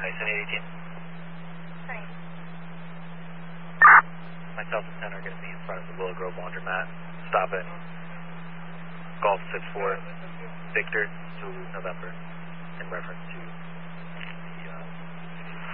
Bison 818. Thanks. Myself and 10 are going to be in front of the Willow Grove Laundromat. Stop at Golf 64 Victor to November in reference to